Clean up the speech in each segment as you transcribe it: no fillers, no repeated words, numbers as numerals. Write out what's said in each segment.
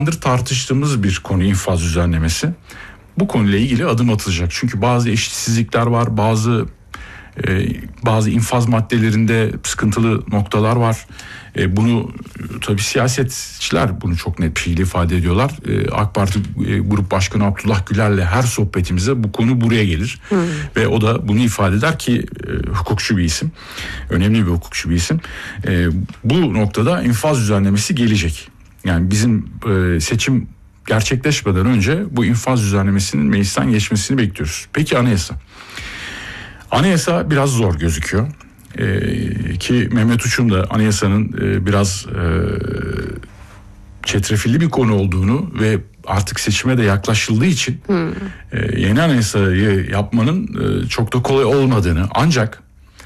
tartıştığımız bir konu infaz düzenlemesi. Bu konuyla ilgili adım atılacak. Çünkü bazı eşitsizlikler var, bazı infaz maddelerinde sıkıntılı noktalar var. Bunu tabii siyasetçiler bunu çok net bir şekilde ifade ediyorlar. AK Parti Grup Başkanı Abdullah Güler'le her sohbetimize bu konu buraya gelir. Ve o da bunu ifade eder ki hukukçu bir isim. Önemli bir hukukçu bir isim. Bu noktada infaz düzenlemesi gelecek. Yani bizim seçim gerçekleşmeden önce bu infaz düzenlemesinin meclisten geçmesini bekliyoruz. Peki anayasa? Anayasa biraz zor gözüküyor. Ki Mehmet Uçum da anayasanın biraz çetrefilli bir konu olduğunu ve artık seçime de yaklaşıldığı için yeni anayasayı yapmanın çok da kolay olmadığını, ancak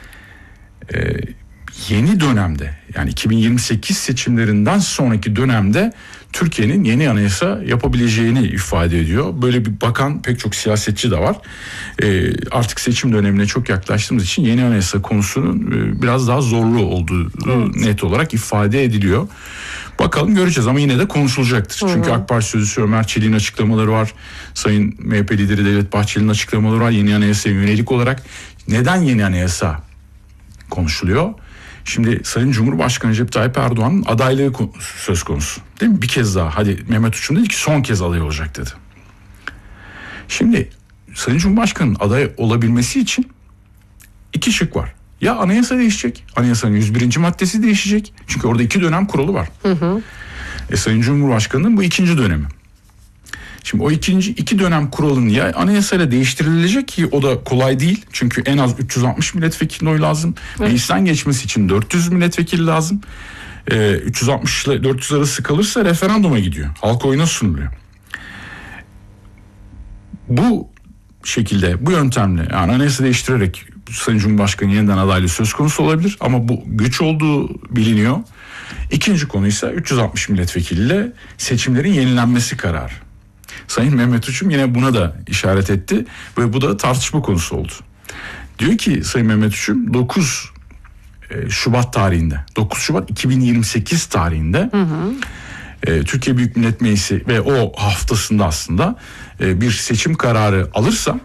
yeni dönemde, yani 2028 seçimlerinden sonraki dönemde Türkiye'nin yeni anayasa yapabileceğini ifade ediyor. Böyle bir bakan pek çok siyasetçi de var. Artık seçim dönemine çok yaklaştığımız için yeni anayasa konusunun biraz daha zorlu olduğu net olarak ifade ediliyor. Bakalım, göreceğiz ama yine de konuşulacaktır. Çünkü AK Parti Sözcüsü Ömer Çelik'in açıklamaları var. Sayın MHP lideri Devlet Bahçeli'nin açıklamaları var. Yeni anayasaya yönelik olarak neden yeni anayasa konuşuluyor? Şimdi Sayın Cumhurbaşkanı Recep Tayyip Erdoğan'ın adaylığı söz konusu. Değil mi? Bir kez daha, hadi Mehmet Uçum dedi ki son kez aday olacak dedi. Şimdi Sayın Cumhurbaşkanı'nın aday olabilmesi için iki şık var. Ya anayasa değişecek. Anayasanın 101. maddesi değişecek. Çünkü orada 2 dönem kuralı var. Sayın Cumhurbaşkanı'nın bu 2. dönemi. Şimdi o iki dönem kuralın ya anayasayla değiştirilecek ki o da kolay değil. Çünkü en az 360 milletvekili oy lazım. Meclisten geçmesi için 400 milletvekili lazım. 360 ile 400 arası kalırsa referanduma gidiyor. Halk oyuna sunuluyor. Bu şekilde, bu yöntemle, yani anayasa değiştirerek Sayın Cumhurbaşkanı yeniden adaylığı söz konusu olabilir. Ama bu güç olduğu biliniyor. İkinci konu ise 360 milletvekiliyle seçimlerin yenilenmesi kararı. Sayın Mehmet Uçum yine buna da işaret etti ve bu da tartışma konusu oldu. Diyor ki Sayın Mehmet Uçum 9 Şubat tarihinde, 9 Şubat 2028 tarihinde Türkiye Büyük Millet Meclisi ve o haftasında aslında bir seçim kararı alırsa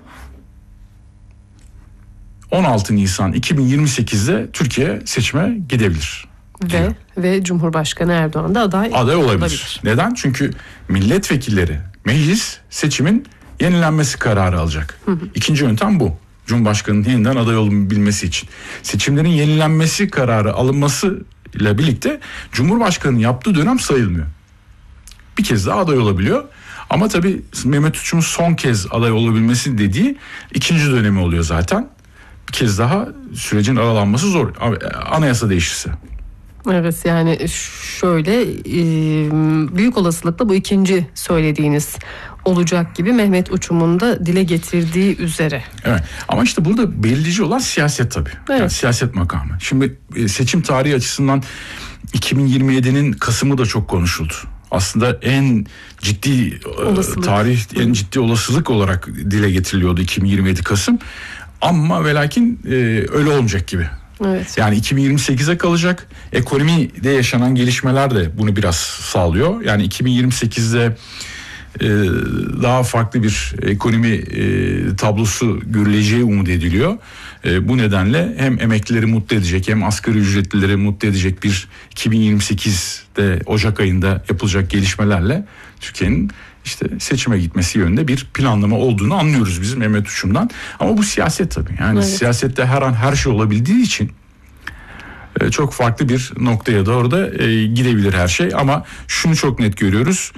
16 Nisan 2028'de Türkiye seçime gidebilir. Ve Cumhurbaşkanı Erdoğan da aday olabilir. Neden? Çünkü milletvekilleri, meclis seçimin yenilenmesi kararı alacak. İkinci yöntem bu. Cumhurbaşkanının yeniden aday olabilmesi için. Seçimlerin yenilenmesi kararı alınmasıyla birlikte Cumhurbaşkanının yaptığı dönem sayılmıyor. Bir kez daha aday olabiliyor. Ama tabii Mehmet Uçum'un son kez aday olabilmesi dediği 2. dönemi oluyor zaten. Bir kez daha sürecin aralanması zor. Anayasa değişirse. Evet, yani şöyle büyük olasılıkla bu ikinci söylediğiniz olacak gibi, Mehmet Uçum'un da dile getirdiği üzere. Evet, ama işte burada belirleyici olan siyaset tabii. Evet. Yani siyaset makamı. Şimdi seçim tarihi açısından 2027'nin Kasım'ı da çok konuşuldu. Aslında en ciddi en ciddi olasılık olarak dile getiriliyordu 2027 Kasım. Ama ve lakin öyle olmayacak gibi. Evet. Yani 2028'e kalacak. Ekonomide yaşanan gelişmeler de bunu biraz sağlıyor. Yani 2028'de daha farklı bir ekonomi tablosu görüleceği umut ediliyor. Bu nedenle hem emeklileri mutlu edecek hem asgari ücretlileri mutlu edecek bir 2028'de Ocak ayında yapılacak gelişmelerle Türkiye'nin işte seçime gitmesi yönünde bir planlama olduğunu anlıyoruz biz Mehmet Uçum'dan. Ama bu siyaset tabii. Yani siyasette her an her şey olabildiği için çok farklı bir noktaya doğru da gidebilir her şey. Ama şunu çok net görüyoruz.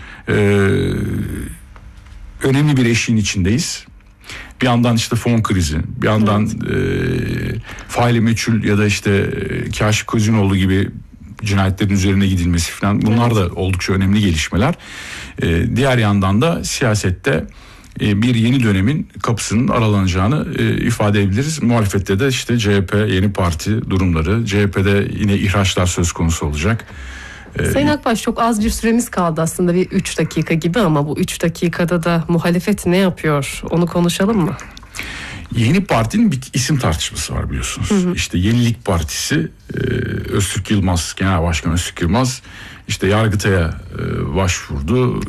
Önemli bir eşiğin içindeyiz. Bir yandan işte fon krizi, bir yandan faili meçhul ya da işte Kaşif Kozinoğlu gibi cinayetlerin üzerine gidilmesi falan, bunlar da oldukça önemli gelişmeler. Diğer yandan da siyasette bir yeni dönemin kapısının aralanacağını ifade edebiliriz. Muhalefette de işte CHP, yeni parti durumları, CHP'de yine ihraçlar söz konusu olacak. Sayın Akbaş, çok az bir süremiz kaldı aslında, bir 3 dakika gibi, ama bu 3 dakikada da muhalefet ne yapıyor onu konuşalım mı? Yeni partinin bir isim tartışması var biliyorsunuz. İşte Yenilik Partisi, Öztürk Yılmaz, Genel Başkan Öztürk Yılmaz işte Yargıtay'a başvurdu.